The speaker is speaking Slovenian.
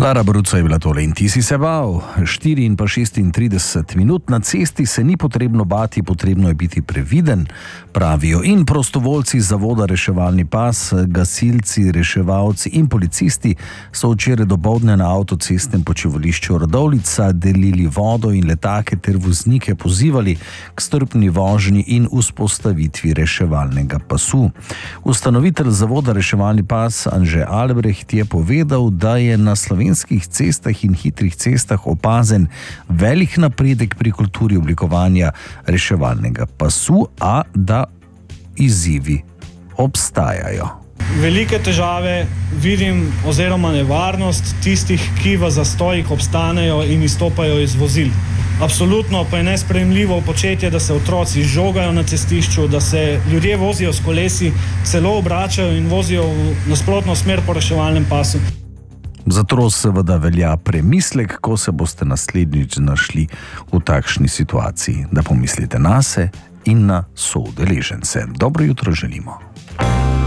Lara Bruca je bila tole in ti si se bal. 4 in pa 36 minut na cesti se ni potrebno bati, potrebno je biti previden, pravijo in prostovoljci Zavoda Reševalni pas, gasilci, reševalci in policisti so včeraj dopoldne na avtocestnem počivališču Radovljica delili vodo in letake ter voznike pozivali k strpni vožnji in vzpostavitvi reševalnega pasu. Ustanovitelj Zavoda Reševalni pas Anže Albrecht je povedal, da je na slovenskih cestah in hitrih cestah opazen velik napredek pri kulturi oblikovanja reševalnega pasu, a da izzivi obstajajo. Velike težave vidim oziroma nevarnost tistih, ki v zastojih obstanejo in izstopajo iz vozil. Absolutno pa je nesprejemljivo početje, da se otroci žogajo na cestišču, da se ljudje vozijo s kolesi, celo obračajo in vozijo v nasprotno smer po reševalnem pasu. Zato seveda velja premislek, ko se boste naslednjič znašli v takšni situaciji, da pomislite nase in na soudeležence. Dobro jutro želimo.